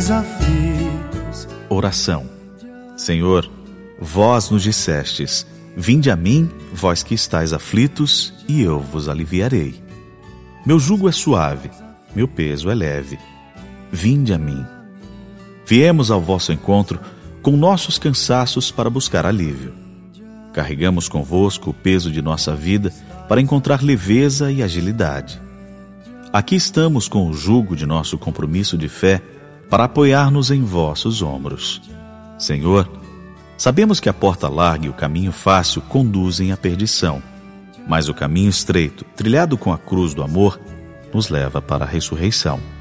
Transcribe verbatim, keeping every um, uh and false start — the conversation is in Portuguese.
os aflitos. Oração. Senhor, vós nos dissestes: vinde a mim, vós que estáis aflitos, e eu vos aliviarei. Meu jugo é suave, meu peso é leve. Vinde a mim. Viemos ao vosso encontro com nossos cansaços para buscar alívio. Carregamos convosco o peso de nossa vida para encontrar leveza e agilidade. Aqui estamos com o jugo de nosso compromisso de fé para apoiar-nos em vossos ombros. Senhor, sabemos que a porta larga e o caminho fácil conduzem à perdição, mas o caminho estreito, trilhado com a cruz do amor, nos leva para a ressurreição.